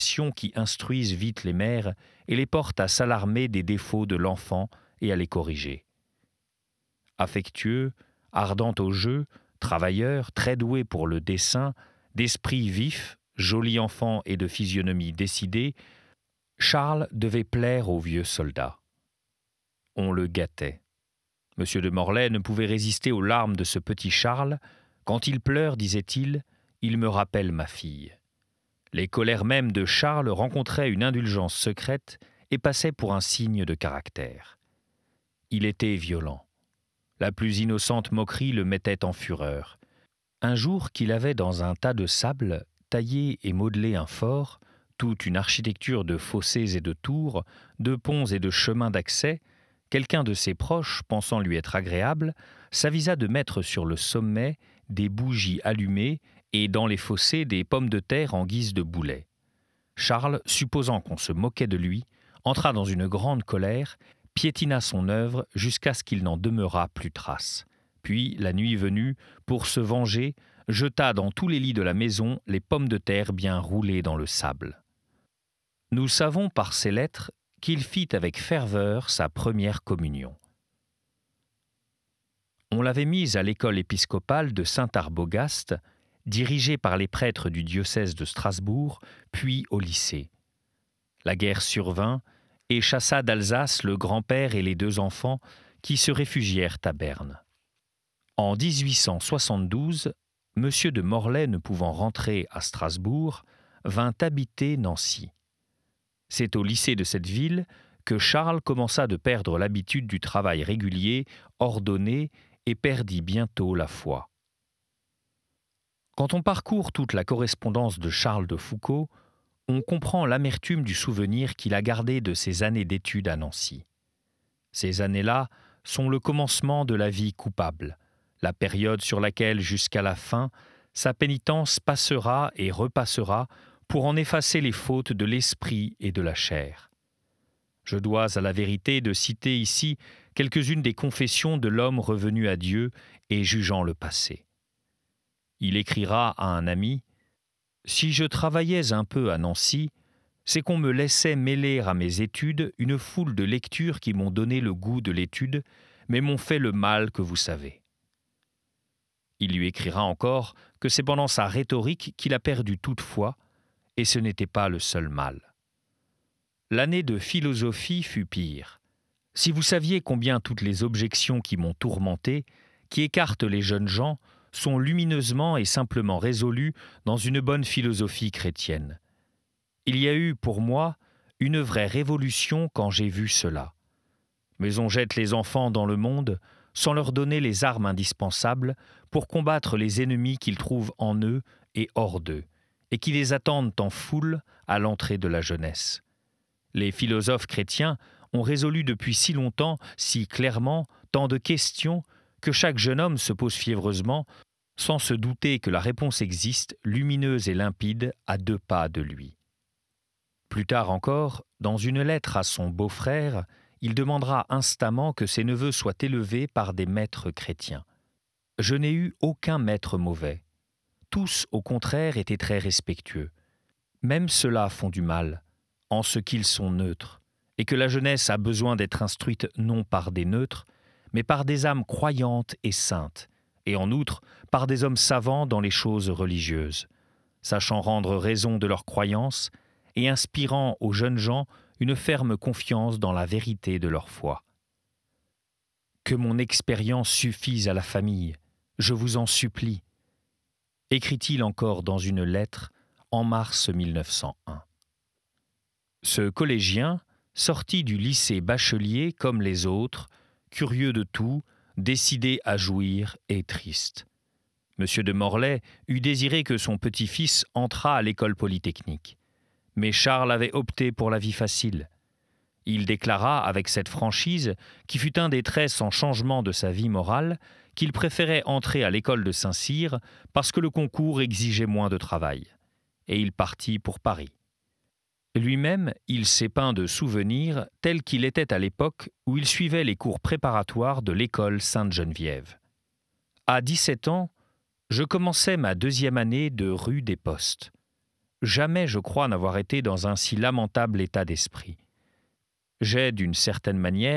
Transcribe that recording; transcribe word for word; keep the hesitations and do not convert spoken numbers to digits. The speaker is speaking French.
qui instruisent vite les mères et les portent à s'alarmer des défauts de l'enfant et à les corriger. Affectueux, ardent au jeu, travailleur, très doué pour le dessin, d'esprit vif, joli enfant et de physionomie décidée, Charles devait plaire aux vieux soldats. On le gâtait. Monsieur de Morlaix ne pouvait résister aux larmes de ce petit Charles. Quand il pleure, disait-il, il me rappelle ma fille. Les colères mêmes de Charles rencontraient une indulgence secrète et passaient pour un signe de caractère. Il était violent. La plus innocente moquerie le mettait en fureur. Un jour qu'il avait dans un tas de sable taillé et modelé un fort, toute une architecture de fossés et de tours, de ponts et de chemins d'accès, quelqu'un de ses proches, pensant lui être agréable, s'avisa de mettre sur le sommet des bougies allumées et dans les fossés des pommes de terre en guise de boulets. Charles, supposant qu'on se moquait de lui, entra dans une grande colère, piétina son œuvre jusqu'à ce qu'il n'en demeurât plus trace. Puis, la nuit venue, pour se venger, jeta dans tous les lits de la maison les pommes de terre bien roulées dans le sable. Nous savons par ces lettres qu'il fit avec ferveur sa première communion. On l'avait mis à l'école épiscopale de Saint-Arbogast, dirigée par les prêtres du diocèse de Strasbourg, puis au lycée. La guerre survint et chassa d'Alsace le grand-père et les deux enfants qui se réfugièrent à Berne. En dix-huit cent soixante-douze, Monsieur de Morlaix, ne pouvant rentrer à Strasbourg, vint habiter Nancy. C'est au lycée de cette ville que Charles commença de perdre l'habitude du travail régulier, ordonné, et perdit bientôt la foi. Quand on parcourt toute la correspondance de Charles de Foucauld, on comprend l'amertume du souvenir qu'il a gardé de ses années d'études à Nancy. Ces années-là sont le commencement de la vie coupable, la période sur laquelle, jusqu'à la fin, sa pénitence passera et repassera pour en effacer les fautes de l'esprit et de la chair. Je dois à la vérité de citer ici quelques-unes des confessions de l'homme revenu à Dieu et jugeant le passé. Il écrira à un ami « Si je travaillais un peu à Nancy, c'est qu'on me laissait mêler à mes études une foule de lectures qui m'ont donné le goût de l'étude, mais m'ont fait le mal que vous savez. » Il lui écrira encore que c'est pendant sa rhétorique qu'il a perdu toute foi, et ce n'était pas le seul mal. L'année de philosophie fut pire. Si vous saviez combien toutes les objections qui m'ont tourmenté, qui écartent les jeunes gens, sont lumineusement et simplement résolues dans une bonne philosophie chrétienne. Il y a eu, pour moi, une vraie révolution quand j'ai vu cela. Mais on jette les enfants dans le monde sans leur donner les armes indispensables pour combattre les ennemis qu'ils trouvent en eux et hors d'eux, et qui les attendent en foule à l'entrée de la jeunesse. Les philosophes chrétiens ont résolu depuis si longtemps, si clairement, tant de questions que chaque jeune homme se pose fiévreusement, sans se douter que la réponse existe, lumineuse et limpide, à deux pas de lui. Plus tard encore, dans une lettre à son beau-frère, il demandera instamment que ses neveux soient élevés par des maîtres chrétiens. Je n'ai eu aucun maître mauvais. Tous, au contraire, étaient très respectueux. Même ceux-là font du mal, en ce qu'ils sont neutres, et que la jeunesse a besoin d'être instruite non par des neutres, mais par des âmes croyantes et saintes, et en outre par des hommes savants dans les choses religieuses, sachant rendre raison de leurs croyances et inspirant aux jeunes gens une ferme confiance dans la vérité de leur foi. Que mon expérience suffise à la famille, je vous en supplie, écrit-il encore dans une lettre en mars mille neuf cent un. Ce collégien, sorti du lycée bachelier comme les autres, curieux de tout, décidé à jouir et triste. Monsieur de Morlaix eût désiré que son petit-fils entrât à l'école polytechnique. Mais Charles avait opté pour la vie facile. Il déclara avec cette franchise, qui fut un des traits sans changement de sa vie morale, qu'il préférait entrer à l'école de Saint-Cyr parce que le concours exigeait moins de travail. Et il partit pour Paris. Lui-même, il s'est peint de souvenirs tel qu'il était à l'époque où il suivait les cours préparatoires de l'école Sainte-Geneviève. À dix-sept ans, je commençais ma deuxième année de rue des Postes. jamais je crois n'avoir été dans un si lamentable état d'esprit. J'ai, d'une certaine manière,